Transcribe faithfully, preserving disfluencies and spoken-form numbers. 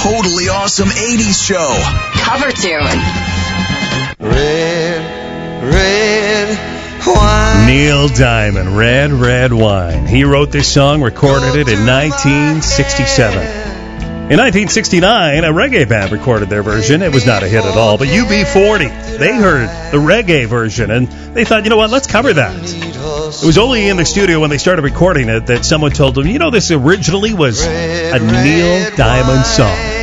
totally awesome eighties show. Cover tune. Red, red wine. Neil Diamond, Red, Red Wine. He wrote this song, recorded it in nineteen sixty-seven. In nineteen sixty-nine, a reggae band recorded their version. It was not a hit at all, but U B forty, they heard the reggae version, and they thought, you know what, let's cover that. It was only in the studio when they started recording it that someone told them, you know, this originally was a Neil Diamond song.